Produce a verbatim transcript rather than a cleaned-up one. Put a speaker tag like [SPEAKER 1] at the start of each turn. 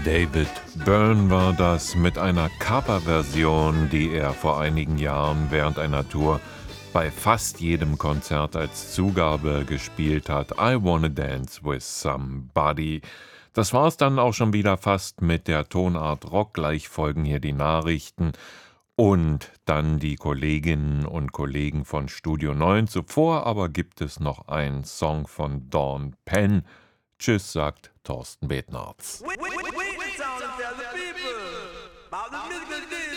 [SPEAKER 1] David Byrne war das mit einer Coverversion, die er vor einigen Jahren während einer Tour bei fast jedem Konzert als Zugabe gespielt hat. I Wanna Dance with Somebody. Das war's dann auch schon wieder fast mit der Tonart Rock. Gleich folgen hier die Nachrichten und dann die Kolleginnen und Kollegen von Studio neun. Zuvor aber gibt es noch einen Song von Dawn Penn. Tschüss, sagt Thorsten Betnarz.
[SPEAKER 2] We, we, we, we tell the people about the music